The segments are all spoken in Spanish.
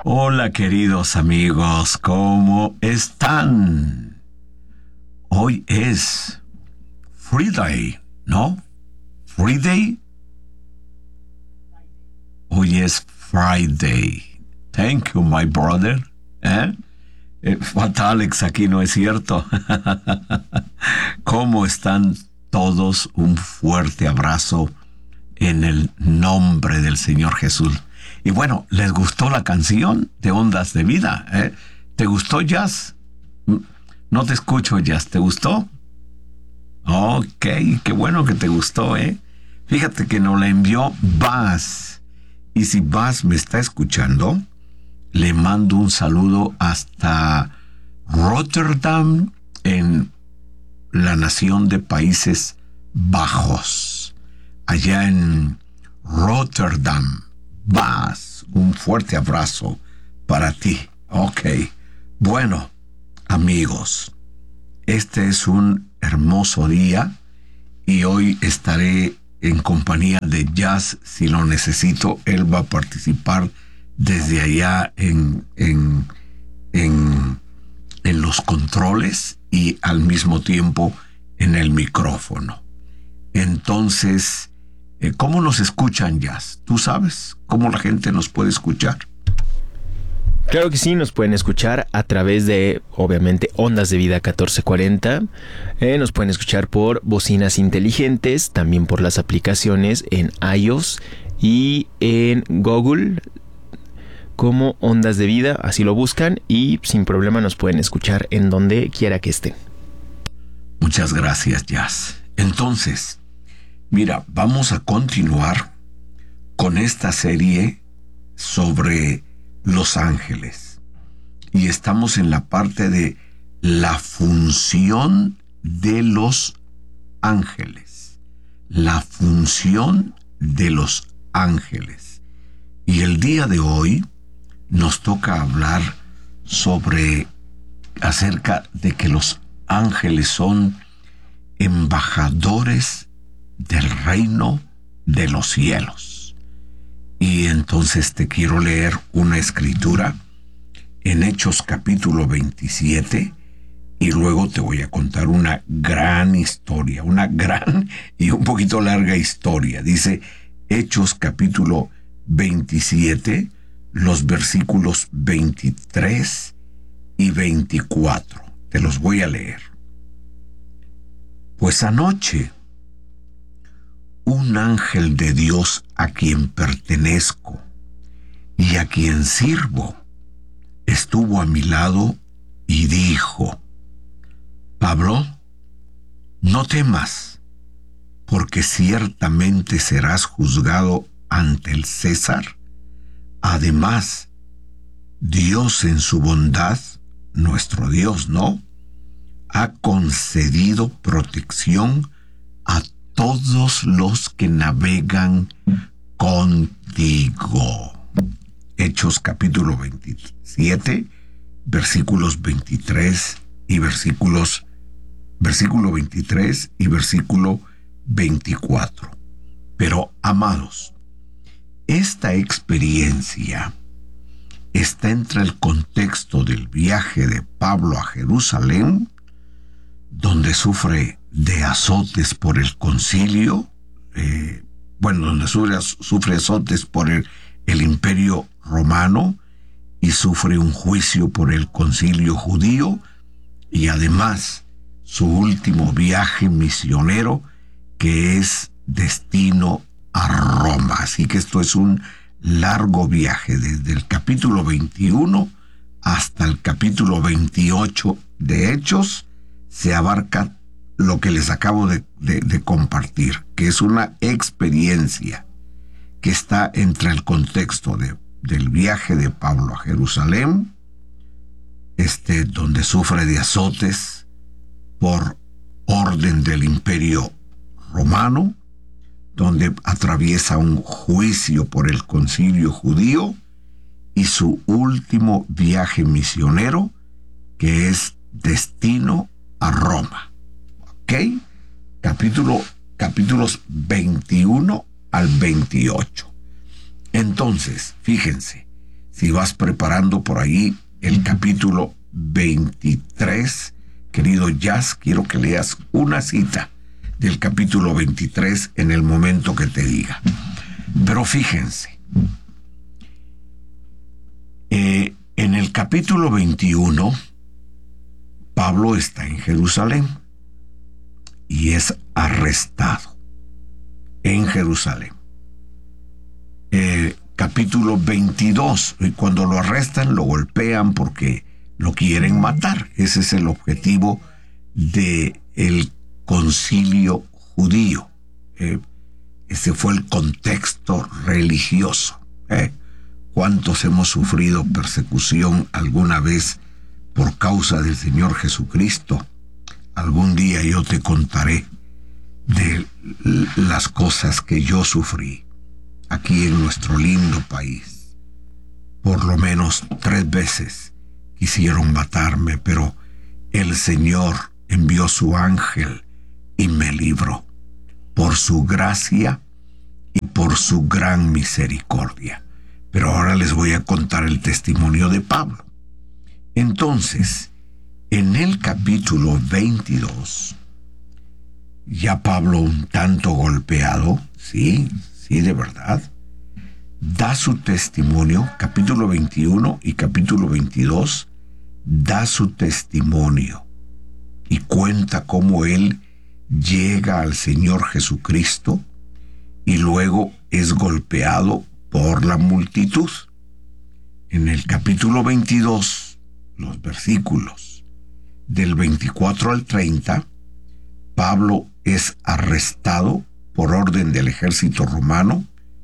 Hola queridos amigos, ¿cómo están? Hoy es Friday, ¿no? ¿Friday? Hoy es Friday. Thank you, my brother. Falta Alex aquí, ¿no es cierto? ¿Cómo están todos? Un fuerte abrazo en el nombre del Señor Jesús. Y bueno, ¿les gustó la canción de Ondas de Vida? ¿Te gustó, Jazz? No te escucho, Jazz. ¿Te gustó? Ok, qué bueno que te gustó, Fíjate que nos la envió Baz. Y si Baz me está escuchando, le mando un saludo hasta Rotterdam, en la nación de Países Bajos. Allá en Rotterdam. Baz, un fuerte abrazo para ti. Ok, bueno, amigos, este es un hermoso día y hoy estaré en compañía de Jazz. Si lo necesito, él va a participar desde allá en los controles y al mismo tiempo en el micrófono. Entonces, ¿cómo nos escuchan, Jazz? ¿Tú sabes cómo la gente nos puede escuchar? Claro que sí, nos pueden escuchar a través de, obviamente, Ondas de Vida 1440. Nos pueden escuchar por bocinas inteligentes, también por las aplicaciones en iOS y en Google como Ondas de Vida, así lo buscan y sin problema nos pueden escuchar en donde quiera que estén. Muchas gracias, Jazz. Entonces, mira, vamos a continuar con esta serie sobre los ángeles. Y estamos en la parte de la función de los ángeles. La función de los ángeles. Y el día de hoy nos toca hablar acerca de que los ángeles son embajadores del reino de los cielos. Y entonces te quiero leer una escritura en Hechos capítulo 27 y luego te voy a contar una gran historia, una gran y un poquito larga historia. Dice Hechos capítulo 27, los versículos 23 y 24. Te los voy a leer. Pues anoche un ángel de Dios a quien pertenezco y a quien sirvo estuvo a mi lado y dijo: Pablo, no temas, porque ciertamente serás juzgado ante el César. Además, Dios en su bondad, nuestro Dios, ¿no?, ha concedido protección a todos los que navegan contigo. Hechos capítulo 27, versículos 23 y versículo 23 y versículo 24. Pero, amados, esta experiencia está entre el contexto del viaje de Pablo a Jerusalén, donde sufre de azotes por el concilio, donde sufre azotes por el imperio romano y sufre un juicio por el concilio judío, y además su último viaje misionero, que es destino a Roma. Así que esto es un largo viaje, desde el capítulo 21 hasta el capítulo 28 de Hechos. Se abarca lo que les acabo de compartir, que es una experiencia que está entre el contexto del viaje de Pablo a Jerusalén, donde sufre de azotes por orden del imperio romano, donde atraviesa un juicio por el concilio judío, y su último viaje misionero, que es destino a Roma. ¿Ok? Capítulos 21 al 28. Entonces, fíjense, Si vas preparando por ahí el capítulo 23, querido Jazz, quiero que leas una cita del capítulo 23 en el momento que te diga. Pero fíjense, en el capítulo 21, Pablo está en Jerusalén y es arrestado en Jerusalén. Capítulo 22, y cuando lo arrestan lo golpean porque lo quieren matar. Ese es el objetivo del concilio judío. Ese fue el contexto religioso. ¿Cuántos hemos sufrido persecución alguna vez por causa del Señor Jesucristo? Algún día yo te contaré de las cosas que yo sufrí aquí en nuestro lindo país. Por lo menos 3 veces quisieron matarme, pero el Señor envió su ángel y me libró por su gracia y por su gran misericordia. Pero ahora les voy a contar el testimonio de Pablo. Entonces, en el capítulo 22, ya Pablo, un tanto golpeado, sí, de verdad, da su testimonio. Capítulo 21 y capítulo 22 da su testimonio y cuenta cómo él llega al Señor Jesucristo y luego es golpeado por la multitud. En el capítulo 22, los versículos del 24 al 30, Pablo es arrestado por orden del ejército romano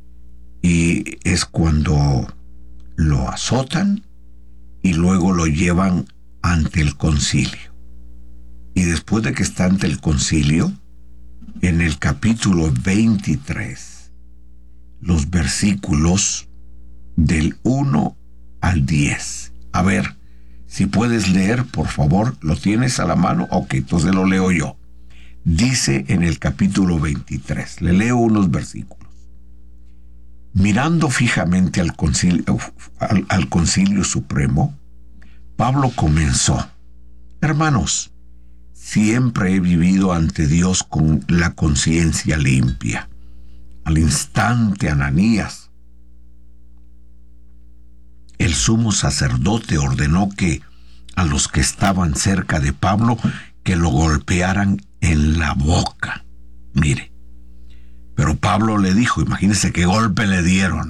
y es cuando lo azotan y luego lo llevan ante el concilio. Y después de que está ante el concilio, en el capítulo 23, los versículos del 1 al 10. A ver, si puedes leer, por favor, ¿lo tienes a la mano? Ok, entonces lo leo yo. Dice en el capítulo 23, le leo unos versículos. Mirando fijamente al concilio supremo, Pablo comenzó: hermanos, siempre he vivido ante Dios con la conciencia limpia. Al instante, Ananías, el sumo sacerdote, ordenó que a los que estaban cerca de Pablo que lo golpearan en la boca. Mire, pero Pablo le dijo, imagínense qué golpe le dieron,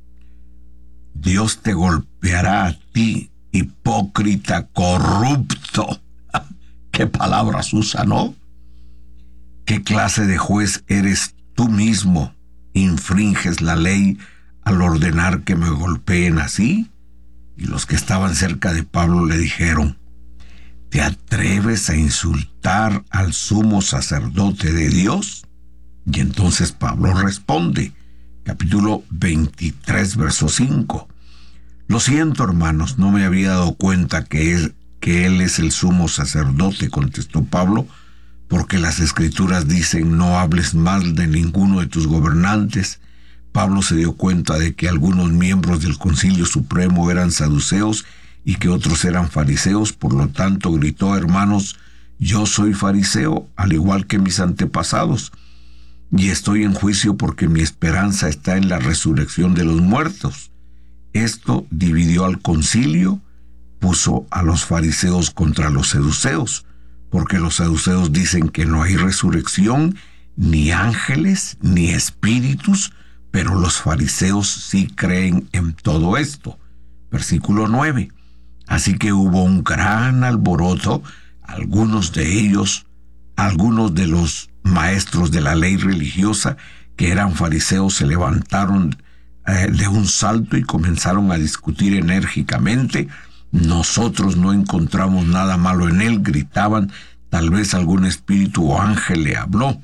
Dios te golpeará a ti, hipócrita corrupto. ¿Qué palabras usa, no? ¿Qué clase de juez eres tú mismo? ¿Infringes la ley al ordenar que me golpeen así? Y los que estaban cerca de Pablo le dijeron: ¿te atreves a insultar al sumo sacerdote de Dios? Y entonces Pablo responde, capítulo 23, verso 5. Lo siento, hermanos, no me había dado cuenta que él es el sumo sacerdote, contestó Pablo, porque las escrituras dicen: no hables mal de ninguno de tus gobernantes. Pablo se dio cuenta de que algunos miembros del Concilio Supremo eran saduceos y que otros eran fariseos, por lo tanto gritó: hermanos, yo soy fariseo, al igual que mis antepasados, y estoy en juicio porque mi esperanza está en la resurrección de los muertos. Esto dividió al concilio, puso a los fariseos contra los saduceos, porque los saduceos dicen que no hay resurrección, ni ángeles, ni espíritus, pero los fariseos sí creen en todo esto. Versículo 9. Así que hubo un gran alboroto. Algunos de los maestros de la ley religiosa que eran fariseos se levantaron de un salto y comenzaron a discutir enérgicamente. Nosotros no encontramos nada malo en él, gritaban. Tal vez algún espíritu o ángel le habló.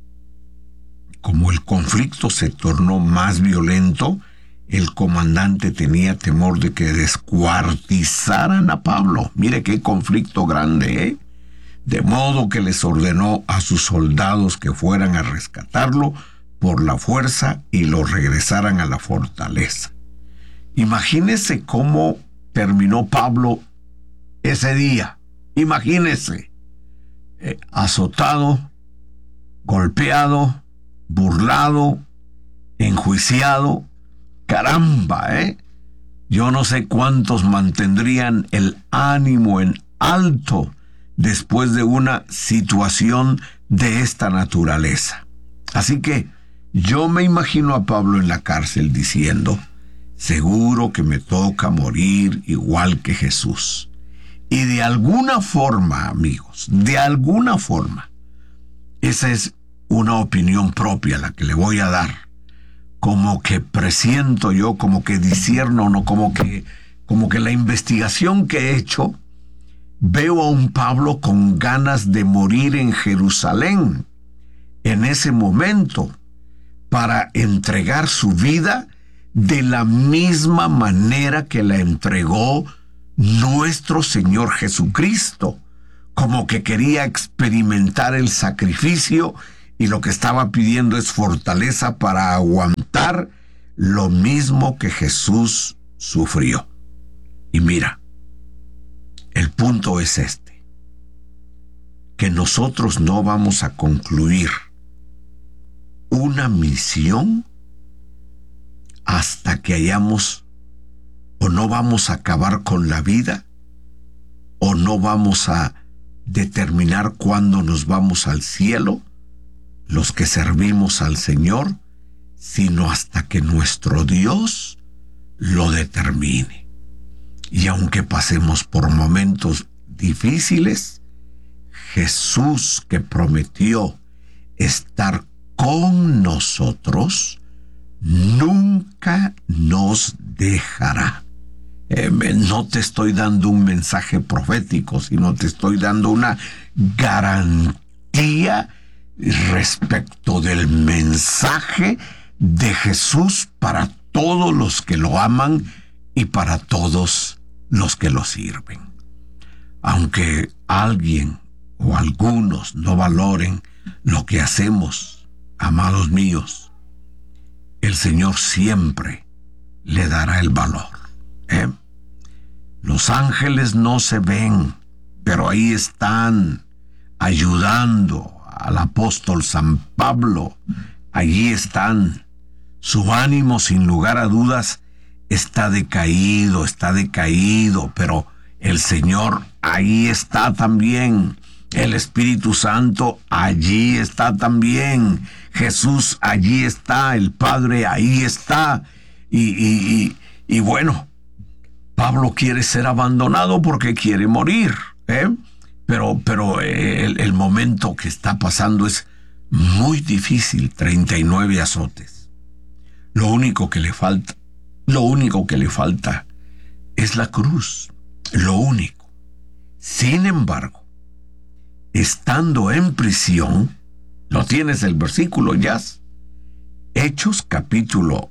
Como el conflicto se tornó más violento, el comandante tenía temor de que descuartizaran a Pablo. Mire qué conflicto grande, De modo que les ordenó a sus soldados que fueran a rescatarlo por la fuerza y lo regresaran a la fortaleza. Imagínese cómo terminó Pablo ese día. Imagínese, azotado, golpeado, burlado, enjuiciado. Caramba, yo no sé cuántos mantendrían el ánimo en alto después de una situación de esta naturaleza. Así que yo me imagino a Pablo en la cárcel diciendo: seguro que me toca morir igual que Jesús. Y de alguna forma, amigos, de alguna forma, esa es una opinión propia la que le voy a dar. Como que presiento yo, como que discierno, no, como que la investigación que he hecho, veo a un Pablo con ganas de morir en Jerusalén en ese momento, para entregar su vida de la misma manera que la entregó nuestro Señor Jesucristo. Como que quería experimentar el sacrificio, y lo que estaba pidiendo es fortaleza para aguantar lo mismo que Jesús sufrió. Y mira, el punto es este: que nosotros no vamos a concluir una misión hasta que hayamos, o no vamos a acabar con la vida, o no vamos a determinar cuándo nos vamos al cielo, los que servimos al Señor, sino hasta que nuestro Dios lo determine. Y aunque pasemos por momentos difíciles, Jesús, que prometió estar con nosotros, nunca nos dejará. No te estoy dando un mensaje profético, sino te estoy dando una garantía respecto del mensaje de Jesús para todos los que lo aman y para todos los que lo sirven. Aunque alguien o algunos no valoren lo que hacemos, amados míos, el Señor siempre le dará el valor. Los ángeles no se ven, pero ahí están ayudando al apóstol San Pablo. Allí están. Su ánimo, sin lugar a dudas, está decaído, pero el Señor ahí está también. El Espíritu Santo allí está también. Jesús allí está. El Padre ahí está. Y bueno, Pablo quiere ser abandonado porque quiere morir, pero el momento que está pasando es muy difícil. 39 azotes. Lo único que le falta es la cruz. Lo único. Sin embargo, estando en prisión, lo tienes el versículo, ya. Hechos capítulo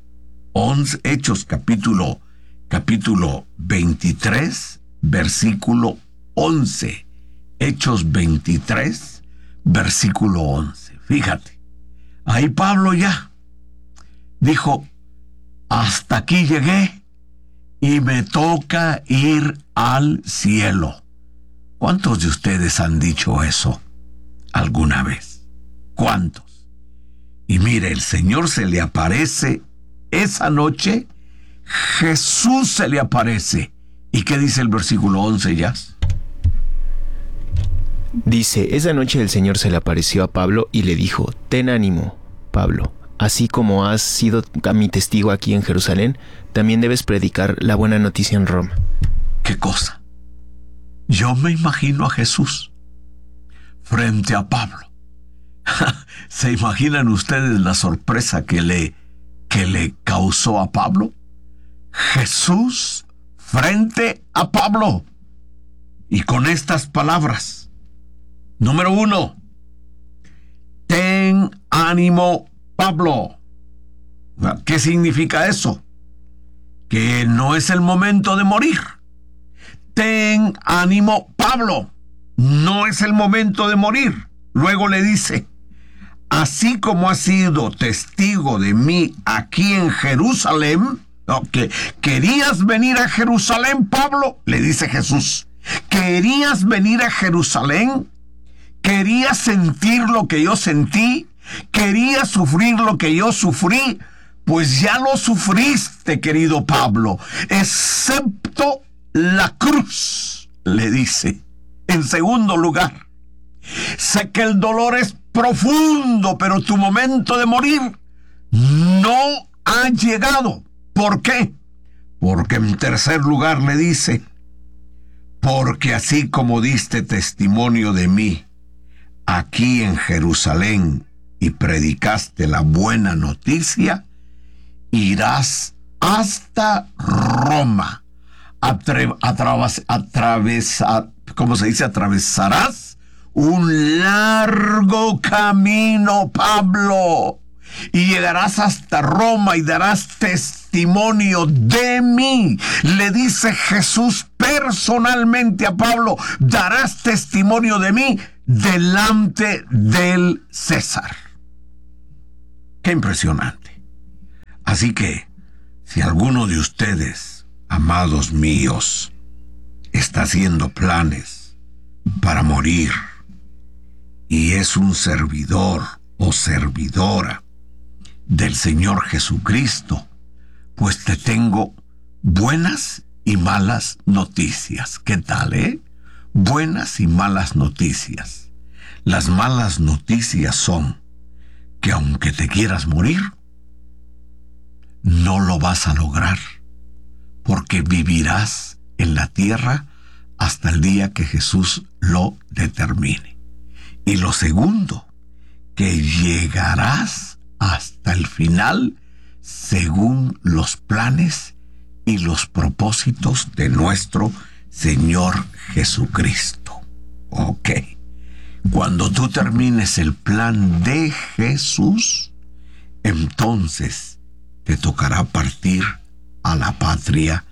23, versículo 11. Hechos 23, versículo 11. Fíjate, ahí Pablo ya dijo: hasta aquí llegué y me toca ir al cielo. ¿Cuántos de ustedes han dicho eso alguna vez? ¿Cuántos? Y mire, el Señor se le aparece esa noche. Jesús se le aparece. ¿Y qué dice el versículo 11, ya? Dice: esa noche el Señor se le apareció a Pablo y le dijo: ten ánimo, Pablo, así como has sido mi testigo aquí en Jerusalén, también debes predicar la buena noticia en Roma. ¿Qué cosa? Yo me imagino a Jesús frente a Pablo. ¿Se imaginan ustedes la sorpresa que le causó a Pablo? Jesús frente a Pablo, y con estas palabras: número 1, ten ánimo, Pablo. ¿Qué significa eso? Que no es el momento de morir. Ten ánimo, Pablo. No es el momento de morir. Luego le dice: así como has sido testigo de mí aquí en Jerusalén, que querías venir a Jerusalén, Pablo, le dice Jesús. ¿Querías venir a Jerusalén? ¿Querías sentir lo que yo sentí? ¿Querías sufrir lo que yo sufrí? Pues ya lo sufriste, querido Pablo, excepto la cruz, le dice. En segundo lugar, sé que el dolor es profundo, pero tu momento de morir no ha llegado. ¿Por qué? Porque en tercer lugar le dice, porque así como diste testimonio de mí aquí en Jerusalén y predicaste la buena noticia, irás hasta Roma. Atravesarás un largo camino, Pablo, y llegarás hasta Roma y darás testimonio de mí. Le dice Jesús personalmente a Pablo, darás testimonio de mí delante del César. Qué impresionante. Así que, si alguno de ustedes, amados míos, está haciendo planes para morir y es un servidor o servidora del Señor Jesucristo, pues te tengo buenas y malas noticias. ¿Qué tal, Buenas y malas noticias. Las malas noticias son que aunque te quieras morir, no lo vas a lograr, porque vivirás en la tierra hasta el día que Jesús lo determine. Y lo segundo, que llegarás hasta el final según los planes y los propósitos de nuestro Señor Jesucristo. Ok. Cuando tú termines el plan de Jesús, entonces te tocará partir a la patria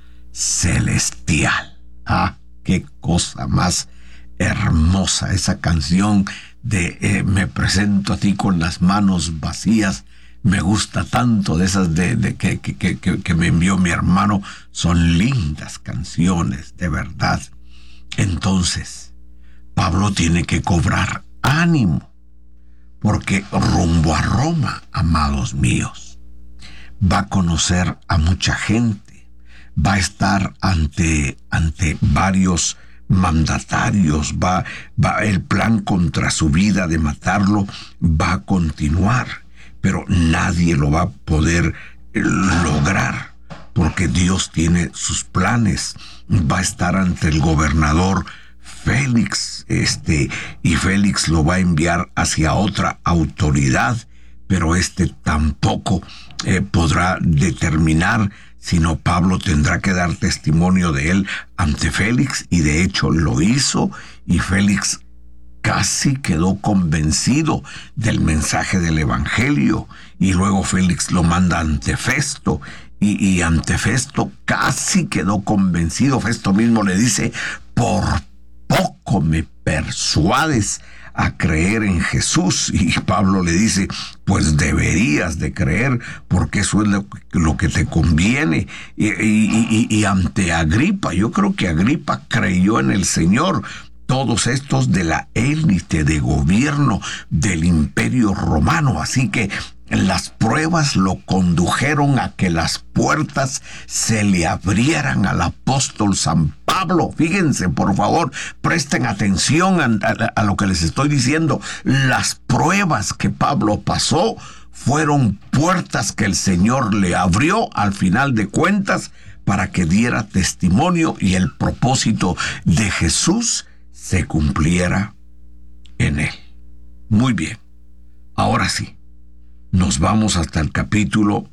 celestial. Ah, qué cosa más hermosa esa canción de me presento a ti con las manos vacías. Me gusta tanto de esas que me envió mi hermano. Son lindas canciones, de verdad. Entonces, Pablo tiene que cobrar ánimo, porque rumbo a Roma, amados míos, va a conocer a mucha gente, va a estar ante varios mandatarios, va el plan contra su vida de matarlo va a continuar, pero nadie lo va a poder lograr, porque Dios tiene sus planes. Va a estar ante el gobernador Félix, y Félix lo va a enviar hacia otra autoridad, pero tampoco podrá determinar, sino Pablo tendrá que dar testimonio de él ante Félix, y de hecho lo hizo, y Félix casi quedó convencido del mensaje del evangelio, y luego Félix lo manda ante Festo, y ante Festo casi quedó convencido. Festo mismo le dice, por poco me persuades a creer en Jesús, y Pablo le dice, pues deberías de creer, porque eso es lo que te conviene. Y ante Agripa, yo creo que Agripa creyó en el Señor. Todos estos de la élite de gobierno del Imperio Romano, así que las pruebas lo condujeron a que las puertas se le abrieran al apóstol San Pablo. Fíjense, por favor, presten atención a lo que les estoy diciendo. Las pruebas que Pablo pasó fueron puertas que el Señor le abrió al final de cuentas para que diera testimonio y el propósito de Jesús se cumpliera en él. Muy bien, ahora sí, nos vamos hasta el capítulo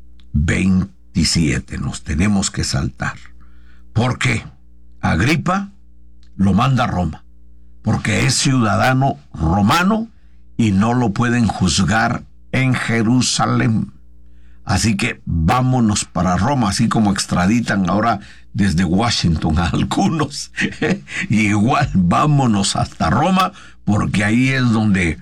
27. Nos tenemos que saltar. ¿Por qué? Agripa lo manda a Roma, porque es ciudadano romano y no lo pueden juzgar en Jerusalén. Así que vámonos para Roma, así como extraditan ahora desde Washington a algunos. Y igual vámonos hasta Roma, porque ahí es donde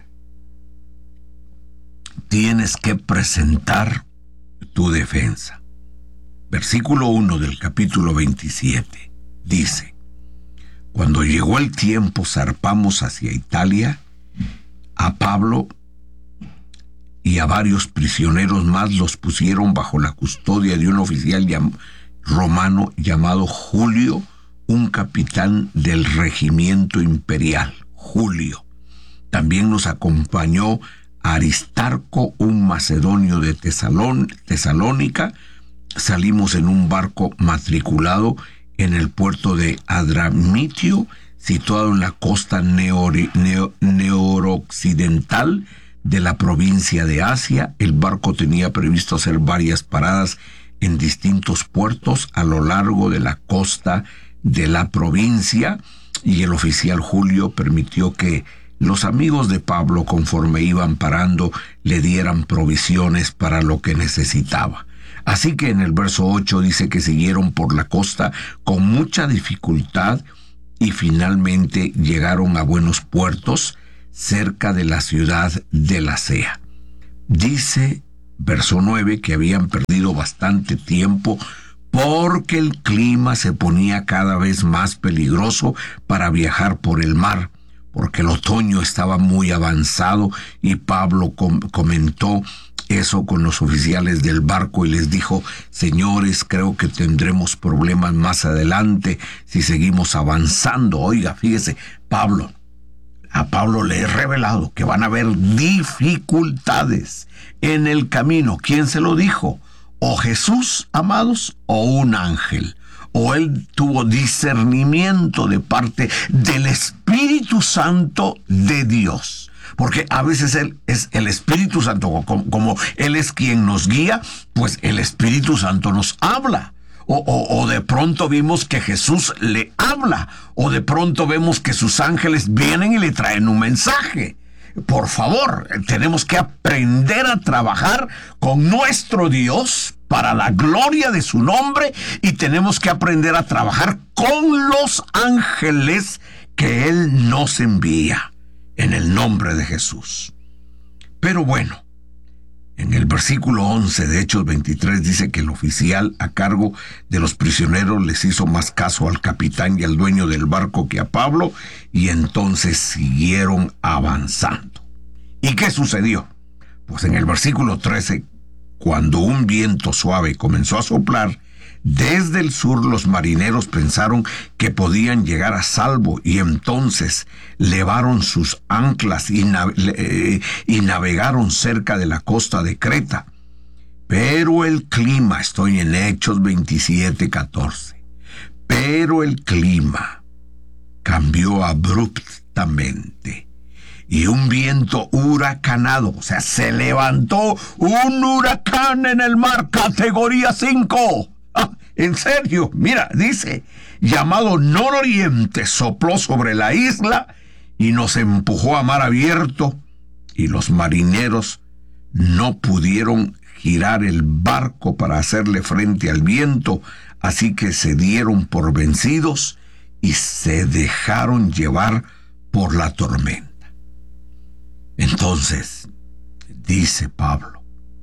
tienes que presentar tu defensa. versículo 1 del capítulo 27, dice: cuando llegó el tiempo, zarpamos hacia Italia. A Pablo y a varios prisioneros más los pusieron bajo la custodia de un oficial romano llamado Julio, un capitán del regimiento imperial. Julio. También nos acompañó Aristarco, un macedonio de Tesalónica. Salimos en un barco matriculado en el puerto de Adramitio, situado en la costa noroccidental de la provincia de Asia. El barco tenía previsto hacer varias paradas en distintos puertos a lo largo de la costa de la provincia, y el oficial Julio permitió que los amigos de Pablo, conforme iban parando, le dieran provisiones para lo que necesitaba. Así que en el verso 8 dice que siguieron por la costa con mucha dificultad y finalmente llegaron a buenos puertos cerca de la ciudad de Lasea. Dice verso 9 que habían perdido bastante tiempo porque el clima se ponía cada vez más peligroso para viajar por el mar, porque el otoño estaba muy avanzado, y Pablo comentó eso con los oficiales del barco y les dijo: señores, creo que tendremos problemas más adelante si seguimos avanzando. Oiga, fíjese, a Pablo le he revelado que van a haber dificultades en el camino. ¿Quién se lo dijo? O Jesús, amados, o un ángel. O él tuvo discernimiento de parte del Espíritu Santo de Dios. Porque a veces él es el Espíritu Santo, como él es quien nos guía, pues el Espíritu Santo nos habla. O de pronto vimos que Jesús le habla, o de pronto vemos que sus ángeles vienen y le traen un mensaje. Por favor, tenemos que aprender a trabajar con nuestro Dios para la gloria de su nombre, y tenemos que aprender a trabajar con los ángeles que Él nos envía en el nombre de Jesús. Pero bueno, en el versículo 11 de Hechos 23 dice que el oficial a cargo de los prisioneros les hizo más caso al capitán y al dueño del barco que a Pablo, y entonces siguieron avanzando. ¿Y qué sucedió? Pues en el versículo 13, cuando un viento suave comenzó a soplar desde el sur, los marineros pensaron que podían llegar a salvo, y entonces levaron sus anclas y navegaron cerca de la costa de Creta. Pero el clima, estoy en Hechos 27:14, pero el clima cambió abruptamente, y un viento huracanado, o sea, se levantó un huracán en el mar, categoría 5. En serio, mira, dice, llamado Nororiente, sopló sobre la isla y nos empujó a mar abierto, y los marineros no pudieron girar el barco para hacerle frente al viento, así que se dieron por vencidos y se dejaron llevar por la tormenta. Entonces, dice Pablo,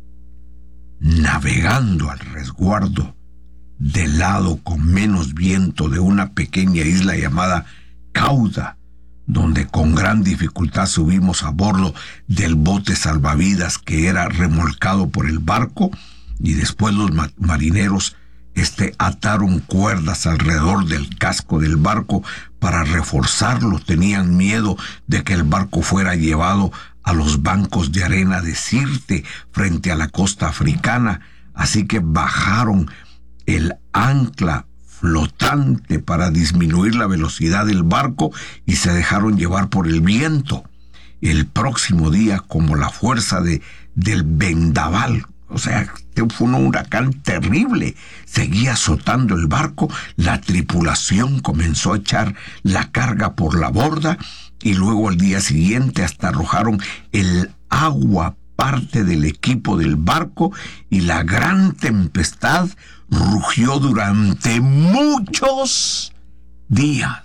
navegando al resguardo del lado con menos viento de una pequeña isla llamada Cauda, donde con gran dificultad subimos a bordo del bote salvavidas que era remolcado por el barco, y después los marineros ataron cuerdas alrededor del casco del barco para reforzarlo. Tenían miedo de que el barco fuera llevado a los bancos de arena de Sirte frente a la costa africana, así que bajaron el ancla flotante para disminuir la velocidad del barco y se dejaron llevar por el viento. El próximo día, como la fuerza del vendaval, o sea, fue un huracán terrible, seguía azotando el barco, la tripulación comenzó a echar la carga por la borda, y luego al día siguiente hasta arrojaron el agua parte del equipo del barco, y la gran tempestad rugió durante muchos días.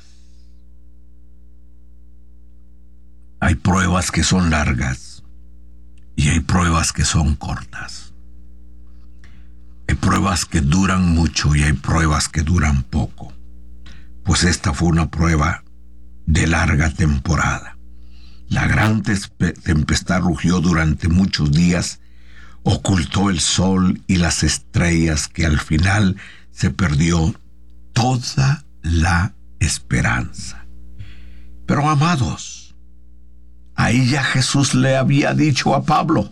Hay pruebas que son largas y hay pruebas que son cortas. Hay pruebas que duran mucho y hay pruebas que duran poco. Pues esta fue una prueba de larga temporada. La gran tempestad rugió durante muchos días, ocultó el sol y las estrellas, que al final se perdió toda la esperanza. Pero amados, ahí ya Jesús le había dicho a Pablo: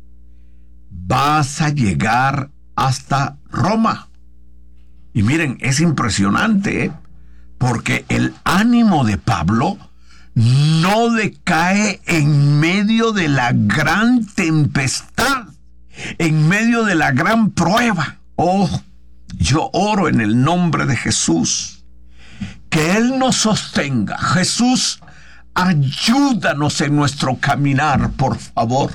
vas a llegar hasta Roma. Y miren, es impresionante, porque el ánimo de Pablo no decae en medio de la gran tempestad, en medio de la gran prueba. Oh, yo oro en el nombre de Jesús, que Él nos sostenga. Jesús, ayúdanos en nuestro caminar, por favor.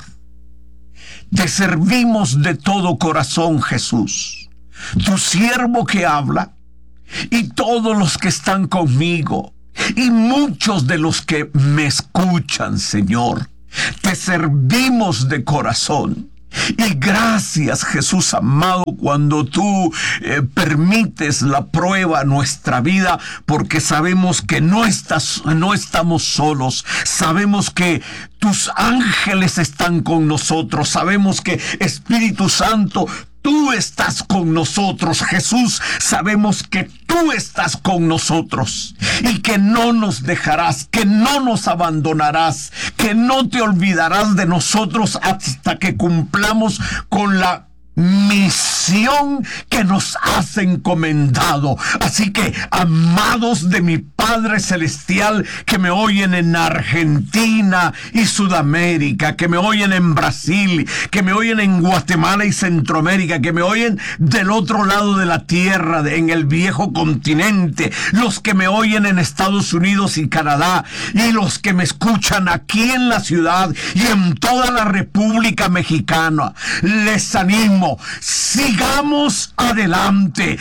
Te servimos de todo corazón, Jesús, tu siervo que habla, y todos los que están conmigo, y muchos de los que me escuchan, Señor. Te servimos de corazón. Y gracias, Jesús amado, cuando tú permites la prueba a nuestra vida, porque sabemos que no estamos solos. Sabemos que tus ángeles están con nosotros. Sabemos que, Espíritu Santo, tú estás con nosotros. Jesús, sabemos que tú estás con nosotros y que no nos dejarás, que no nos abandonarás, que no te olvidarás de nosotros hasta que cumplamos con la misión que nos has encomendado. Así que, amados de mi Padre Celestial, que me oyen en Argentina y Sudamérica, que me oyen en Brasil, que me oyen en Guatemala y Centroamérica, que me oyen del otro lado de la tierra, en el viejo continente, los que me oyen en Estados Unidos y Canadá, y los que me escuchan aquí en la ciudad y en toda la República Mexicana, les animo: sigamos adelante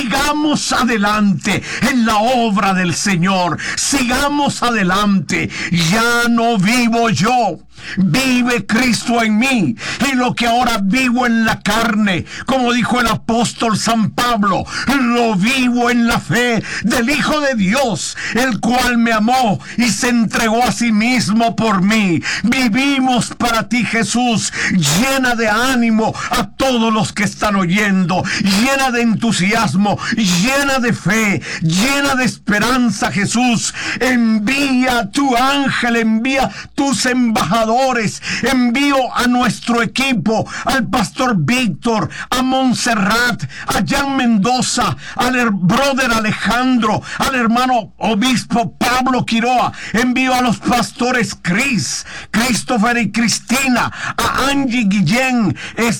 en la obra del Señor, sigamos adelante. Ya no vivo yo, vive Cristo en mí, y lo que ahora vivo en la carne, como dijo el apóstol San Pablo, lo vivo en la fe del Hijo de Dios, el cual me amó y se entregó a sí mismo por mí. Vivimos para ti, Jesús. Llena de ánimo a todos los que están oyendo, llena de entusiasmo, llena de fe, llena de esperanza, Jesús. Envía tu ángel, envía tus embajadores. Envío a nuestro equipo, al pastor Víctor, a Montserrat, a Jan Mendoza, al brother Alejandro, al hermano obispo Pablo Quiroa. Envío a los pastores Christopher y Cristina, a Angie Guillén,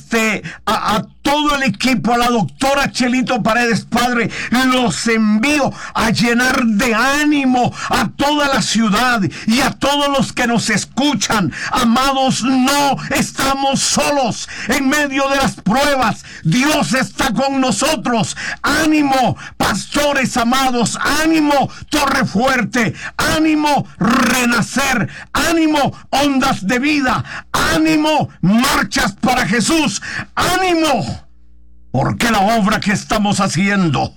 a todo el equipo, a la doctora Chelito Paredes. Padre, los envío a llenar de ánimo a toda la ciudad y a todos los que nos escuchan. Amados, no estamos solos en medio de las pruebas. Dios está con nosotros. Ánimo, pastores amados, ánimo, Torre Fuerte, ánimo, Renacer, ánimo, Ondas de Vida, ánimo, Marchas para Jesús, ánimo, porque la obra que estamos haciendo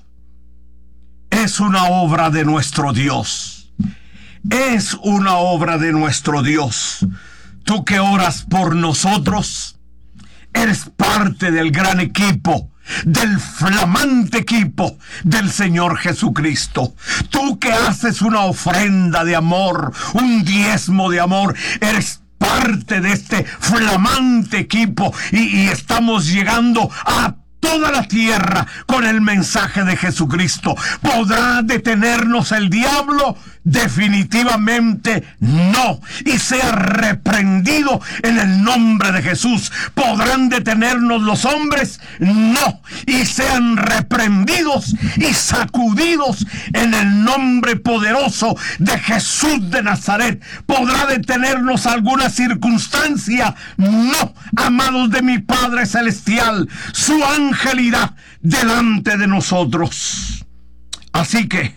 es una obra de nuestro Dios. Es una obra de nuestro Dios. Tú que oras por nosotros, eres parte del gran equipo, del flamante equipo del Señor Jesucristo. Tú que haces una ofrenda de amor, un diezmo de amor, eres parte de este flamante equipo, y estamos llegando a toda la tierra con el mensaje de Jesucristo. ¿Podrá detenernos el diablo? Definitivamente no, y sea reprendido en el nombre de Jesús. ¿Podrán detenernos los hombres? No, y sean reprendidos y sacudidos en el nombre poderoso de Jesús de Nazaret. ¿Podrá detenernos alguna circunstancia? No, amados de mi Padre Celestial, su ángel irá delante de nosotros. Así que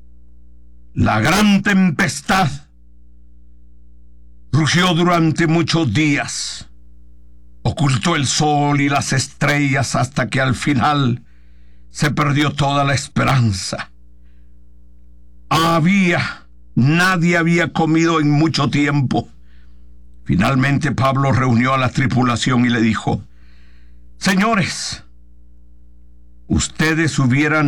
la gran tempestad rugió durante muchos días, Ocultó el sol y las estrellas hasta que al final se perdió toda la esperanza. Nadie había comido en mucho tiempo. Finalmente Pablo reunió a la tripulación y le dijo: señores, ustedes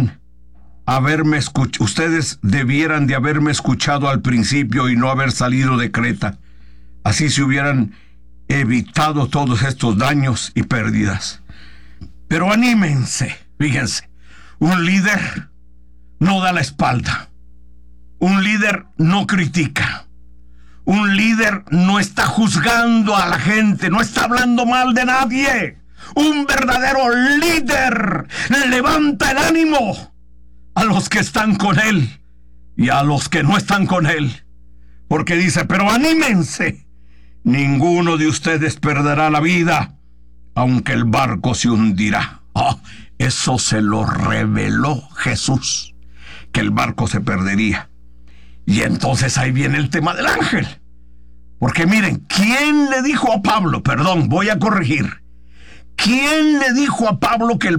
debieran de haberme escuchado al principio y no haber salido de Creta. Así se hubieran evitado todos estos daños y pérdidas. Pero anímense, fíjense, un líder no da la espalda. Un líder no critica. Un líder no está juzgando a la gente, no está hablando mal de nadie. Un verdadero líder levanta el ánimo a los que están con él y a los que no están con él. Porque dice: pero anímense, ninguno de ustedes perderá la vida, aunque el barco se hundirá. Eso se lo reveló Jesús, que el barco se perdería. Y entonces ahí viene el tema del ángel. Porque miren, ¿quién le dijo a Pablo? Perdón, voy a corregir. ¿Quién le dijo a Pablo que el